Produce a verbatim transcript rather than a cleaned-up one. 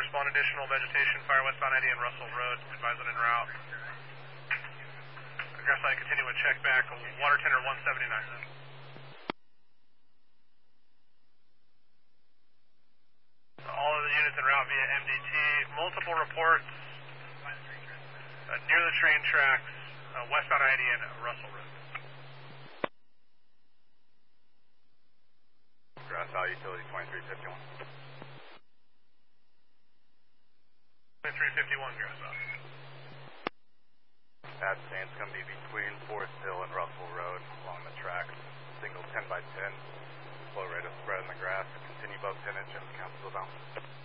spawn additional vegetation, fire westbound ninety and Russell Road, advise on en route. Grass line, continue with check back, water tender one seventy-nine. All of the units en route via M D T, multiple reports uh, near the train tracks, uh, westbound ninety and Russell Road. Grass Valley Utility twenty-three fifty-one. twenty-three fifty-one, Grass Valley. That stand's going to be between Forest Hill and Russell Road along the tracks. Single ten by ten. Flow rate of spread in the grass. Continue above ten inch and count to the bounce.